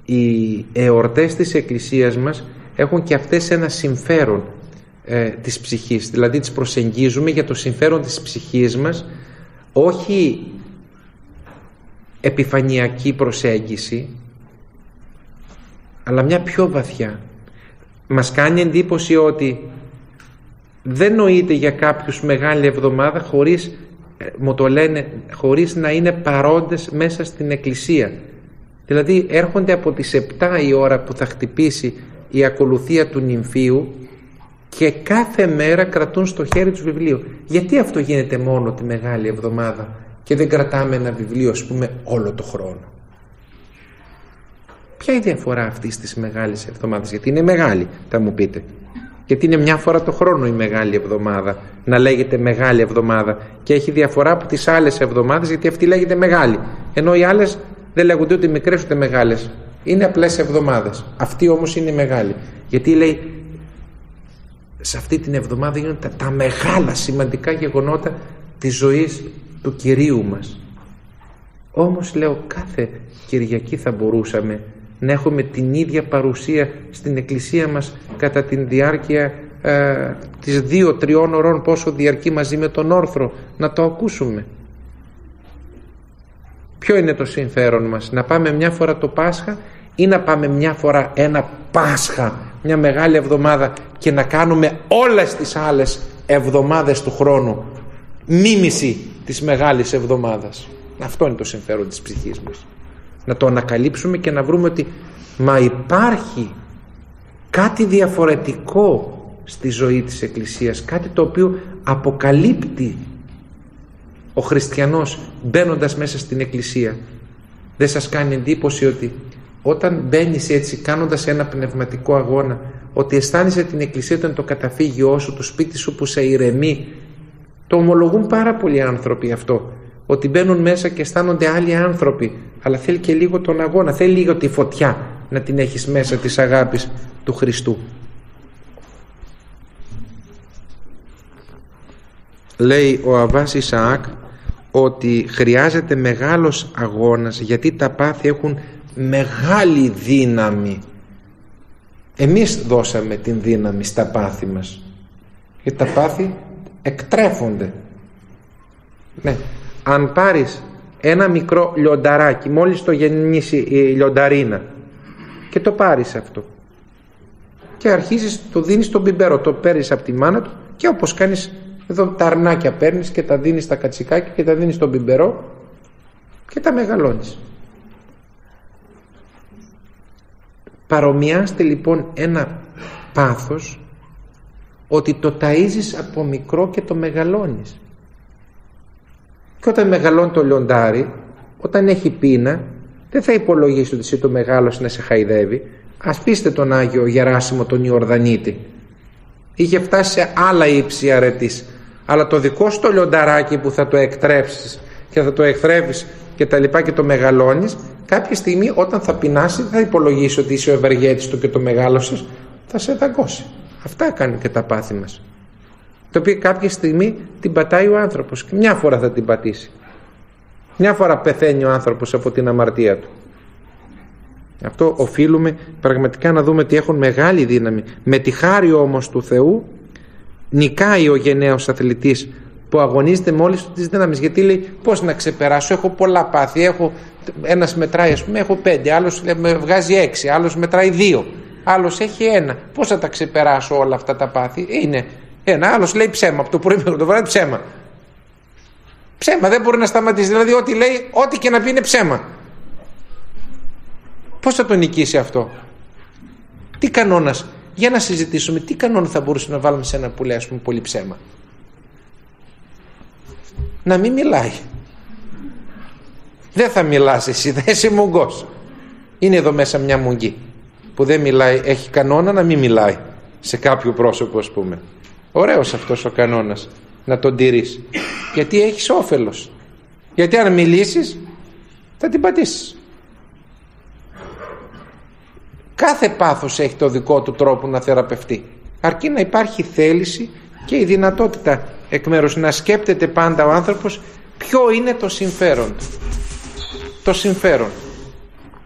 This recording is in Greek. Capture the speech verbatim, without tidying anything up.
οι εορτές της Εκκλησίας μας έχουν και αυτές ένα συμφέρον ε, της ψυχής, δηλαδή τις προσεγγίζουμε για το συμφέρον της ψυχής μας, όχι επιφανειακή προσέγγιση, αλλά μια πιο βαθιά. Μας κάνει εντύπωση ότι δεν νοείται για κάποιους Μεγάλη Εβδομάδα χωρίς, μου το λένε, χωρίς να είναι παρόντες μέσα στην Εκκλησία. Δηλαδή έρχονται από τις επτά η ώρα που θα χτυπήσει η ακολουθία του νυμφίου και κάθε μέρα κρατούν στο χέρι τους βιβλίο. Γιατί αυτό γίνεται μόνο τη Μεγάλη Εβδομάδα και δεν κρατάμε ένα βιβλίο, ας πούμε, όλο το χρόνο? Ποια είναι η διαφορά αυτής της Μεγάλης Εβδομάδας? Γιατί είναι μεγάλη, θα μου πείτε. Γιατί είναι μια φορά το χρόνο η Μεγάλη Εβδομάδα, να λέγεται Μεγάλη Εβδομάδα, και έχει διαφορά από τις άλλες εβδομάδες, γιατί αυτή λέγεται μεγάλη, ενώ οι άλλες δεν λέγονται ούτε μικρές ούτε μεγάλες, είναι απλές εβδομάδες. Αυτή όμως είναι μεγάλη, γιατί λέει σε αυτή την εβδομάδα γίνονται τα, τα μεγάλα σημαντικά γεγονότα της ζωής του Κυρίου μας. Όμως λέω, κάθε Κυριακή θα μπορούσαμε να έχουμε την ίδια παρουσία στην Εκκλησία μας κατά τη διάρκεια ε, της δύο-τριών ωρών, πόσο διαρκεί μαζί με τον όρθρο, να το ακούσουμε. Ποιο είναι το συμφέρον μας? Να πάμε μια φορά το Πάσχα ή να πάμε μια φορά ένα Πάσχα, μια Μεγάλη Εβδομάδα, και να κάνουμε όλες τις άλλες εβδομάδες του χρόνου μίμηση της Μεγάλης Εβδομάδας? Αυτό είναι το συμφέρον της ψυχής μας. Να το ανακαλύψουμε και να βρούμε ότι μα υπάρχει κάτι διαφορετικό στη ζωή της Εκκλησίας, κάτι το οποίο αποκαλύπτει ο χριστιανός μπαίνοντας μέσα στην Εκκλησία. Δεν σας κάνει εντύπωση ότι όταν μπαίνεις έτσι κάνοντας ένα πνευματικό αγώνα, ότι αισθάνεσαι την Εκκλησία όταν το καταφύγιό σου, το σπίτι σου που σε ηρεμεί? Το ομολογούν πάρα πολλοί άνθρωποι αυτό, ότι μπαίνουν μέσα και αισθάνονται άλλοι άνθρωποι, αλλά θέλει και λίγο τον αγώνα, θέλει λίγο τη φωτιά να την έχεις μέσα της αγάπης του Χριστού. Λέει ο Αββάς Ισαάκ ότι χρειάζεται μεγάλος αγώνας, γιατί τα πάθη έχουν μεγάλη δύναμη. Εμείς δώσαμε την δύναμη στα πάθη μας, γιατί τα πάθη εκτρέφονται. Ναι. Αν πάρεις ένα μικρό λιονταράκι, μόλις το γεννήσει η λιονταρίνα, και το πάρεις αυτό και αρχίζεις, το δίνεις στον μπιμπερό, το παίρνεις από τη μάνα του, και όπως κάνεις εδώ τα αρνάκια παίρνεις και τα δίνεις στα κατσικάκια και τα δίνεις στον μπιμπερό και τα μεγαλώνεις. Παρομοιάστε λοιπόν ένα πάθος, ότι το ταΐζεις από μικρό και το μεγαλώνεις. Και όταν μεγαλώνει το λιοντάρι, όταν έχει πείνα, δεν θα υπολογίσει ότι εσύ το μεγάλωσε να σε χαϊδεύει. Ας πείστε τον Άγιο Γεράσιμο τον Ιορδανίτη. Είχε φτάσει σε άλλα ύψη αρετής, αλλά το δικό σου το λιονταράκι που θα το εκτρέψεις και θα το εκθρέφεις και τα λοιπά και το μεγαλώνεις, κάποια στιγμή όταν θα πεινάσει δεν θα υπολογίσει ότι είσαι ο ευεργέτης του και το μεγάλωσες, θα σε δαγκώσει. Αυτά έκανε και τα πάθη μας, το οποίο κάποια στιγμή την πατάει ο άνθρωπος, και μια φορά θα την πατήσει. Μια φορά πεθαίνει ο άνθρωπος από την αμαρτία του. Αυτό οφείλουμε πραγματικά να δούμε ότι έχουν μεγάλη δύναμη. Με τη χάρη όμως του Θεού νικάει ο γενναίος αθλητής που αγωνίζεται με όλες τις δύναμεις, γιατί λέει πώς να ξεπεράσω, έχω πολλά πάθη, έχω, ένας μετράει ας πούμε έχω πέντε, άλλος με βγάζει έξι, άλλος μετράει δύο, άλλος έχει ένα, πώς θα τα ξεπεράσω όλα αυτά τα πάθη? Είναι ένα, άλλος λέει ψέμα από το πρωί μέχρι το βράδυ, ψέμα ψέμα, δεν μπορεί να σταματήσει, δηλαδή ό,τι λέει, ό,τι και να πει είναι ψέμα. Πώς θα το νικήσει αυτό? Τι κανόνας, για να συζητήσουμε, τι κανόνα θα μπορούσε να βάλουμε σε ένα που λέει ας πούμε πολύ ψέμα? Να μην μιλάει. Δεν θα μιλάς εσύ, δεν είσαι μουγκός. Είναι εδώ μέσα μια μουγγή που δεν μιλάει, έχει κανόνα να μην μιλάει σε κάποιο πρόσωπο ας πούμε. Ωραίος αυτός ο κανόνας, να τον τηρείς, γιατί έχεις όφελος. Γιατί αν μιλήσεις θα την πατήσεις. Κάθε πάθος έχει το δικό του τρόπο να θεραπευτεί, αρκεί να υπάρχει θέληση και η δυνατότητα εκ μέρους να σκέπτεται πάντα ο άνθρωπος ποιο είναι το συμφέρον του. Το συμφέρον